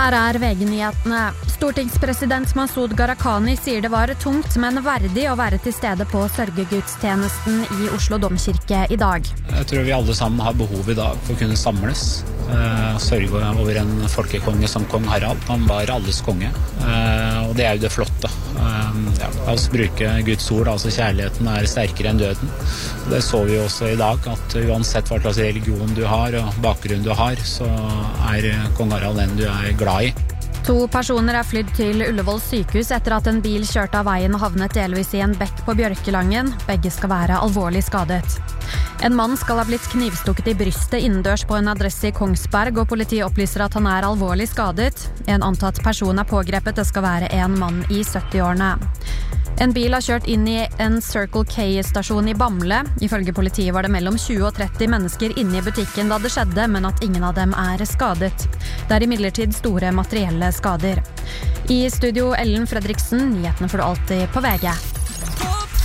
Her VG-nyhetene. Stortingspresident Masoud Gharahkhani sier det var tungt, men verdig å være til stede på sørgegudstjenesten i Oslo Domkirke i dag. Jeg tror vi alle sammen har behov i dag for å kunne samles. Sørge over en folkekonge som kong Harald. Han var alles konge, og det jo det flotte. La oss bruke Guds ord, altså kjærligheten sterkere enn døden. Det så vi også i dag, at uansett hva slags religion du har og bakgrunn du har, så kong Harald den du glad i. 2 personer flydd til Ullevål sykehus etter at en bil kjørte av veien og havnet delvis i en bekk på Bjørkelangen. Begge skal være alvorlig skadet. En mann skal ha blitt knivstukket i brystet innendørs på en adresse i Kongsberg, og politiet opplyser at han alvorlig skadet. En antatt person pågrepet, det skal være en mann i 70-årene. En bil har kjørt inn i en Circle K-stasjon i Bamble. Ifølge politiet var det mellom 20 og 30 mennesker inne i butikken da det skjedde, men at ingen av dem skadet. Det imidlertid store materielle skader. I studio Ellen Fredriksen, nyhetene får du alltid på VG.